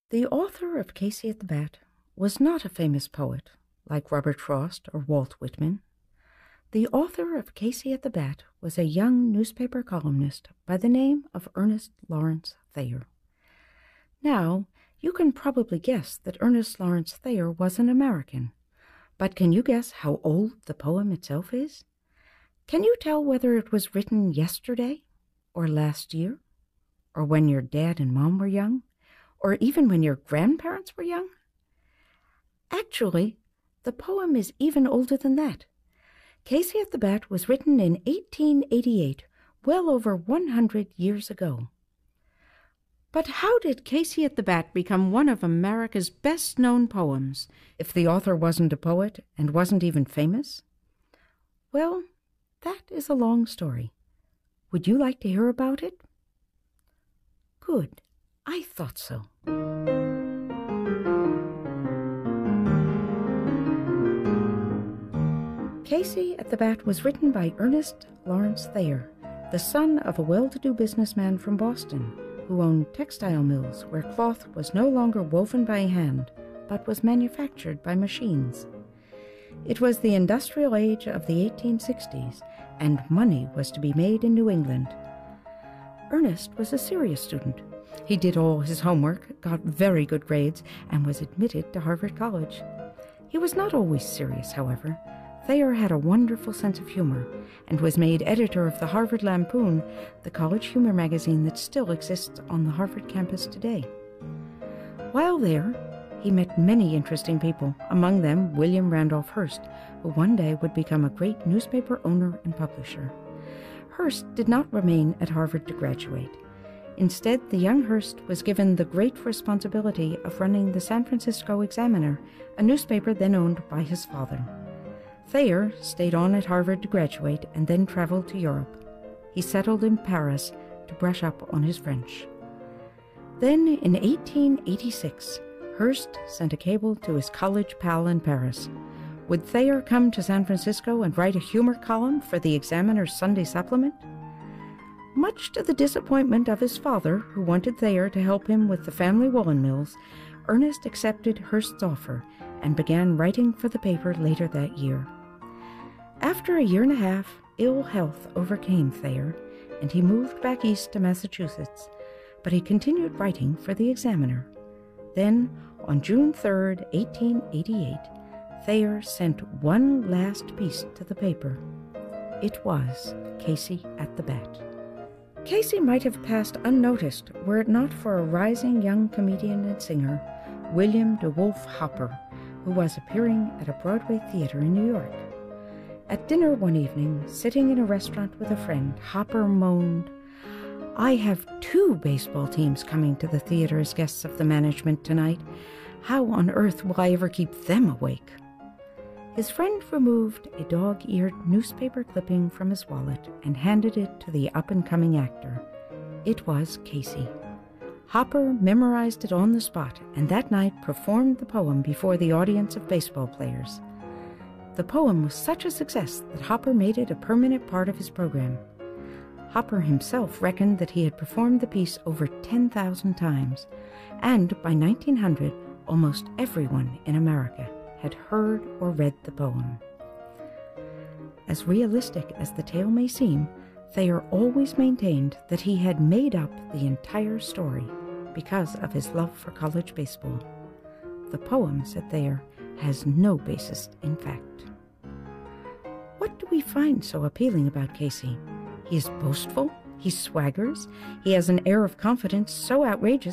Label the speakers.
Speaker 1: The author of Casey at the Bat was not a famous poet like Robert Frost or Walt Whitman. The author of Casey at the Bat was a young newspaper columnist by the name of Ernest Lawrence Thayer. Now, you can probably guess that Ernest Lawrence Thayer was an American, but can you guess how old the poem itself is? Can you tell whether it was written yesterday, or last year, or when your dad and mom were young, or even when your grandparents were young? Actually, the poem is even older than that. Casey at the Bat was written in 1888, well over 100 years ago. But how did Casey at the Bat become one of America's best-known poems if the author wasn't a poet and wasn't even famous? Well, that is a long story. Would you like to hear about it? Good. I thought so. Casey at the Bat was written by Ernest Lawrence Thayer, the son of a well-to-do businessman from Boston who owned textile mills where cloth was no longer woven by hand but was manufactured by machines. It was the industrial age of the 1860s, and money was to be made in New England. Ernest was a serious student. He did all his homework, got very good grades, and was admitted to Harvard College. He was not always serious, however. Thayer had a wonderful sense of humor and was made editor of the Harvard Lampoon, the college humor magazine that still exists on the Harvard campus today. While there, he met many interesting people, among them William Randolph Hearst, who one day would become a great newspaper owner and publisher. Hearst did not remain at Harvard to graduate. Instead, the young Hearst was given the great responsibility of running the San Francisco Examiner, a newspaper then owned by his father. Thayer stayed on at Harvard to graduate and then traveled to Europe. He settled in Paris to brush up on his French. Then, in 1886, Hearst sent a cable to his college pal in Paris. Would Thayer come to San Francisco and write a humor column for the Examiner's Sunday supplement? Much to the disappointment of his father, who wanted Thayer to help him with the family woolen mills, Ernest accepted Hearst's offer and began writing for the paper later that year. After a year and a half, ill health overcame Thayer, and he moved back east to Massachusetts, but he continued writing for the Examiner. Then, on June 3, 1888, Thayer sent one last piece to the paper. It was Casey at the Bat. Casey might have passed unnoticed were it not for a rising young comedian and singer, William DeWolf Hopper, who was appearing at a Broadway theater in New York. At dinner one evening, sitting in a restaurant with a friend, Hopper moaned, "I have 2 baseball teams coming to the theater as guests of the management tonight. How on earth will I ever keep them awake?" His friend removed a dog-eared newspaper clipping from his wallet and handed it to the up-and-coming actor. It was Casey. Hopper memorized it on the spot, and that night performed the poem before the audience of baseball players. The poem was such a success that Hopper made it a permanent part of his program. Hopper himself reckoned that he had performed the piece over 10,000 times, and by 1900, almost everyone in America had heard or read the poem. As realistic as the tale may seem, Thayer always maintained that he had made up the entire story because of his love for college baseball. The poem, said Thayer, has no basis in fact. What do we find so appealing about Casey? He is boastful, he swaggers, he has an air of confidence so outrageous